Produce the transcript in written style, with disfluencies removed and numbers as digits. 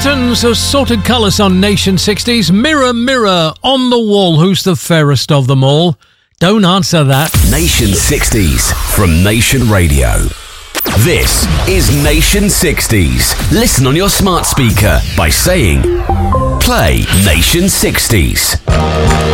Patterns of Sorted Colours on Nation 60s. Mirror, mirror on the wall, who's the fairest of them all? Don't answer that. Nation 60s from Nation Radio. This is Nation 60s. Listen on your smart speaker by saying, play Nation 60s.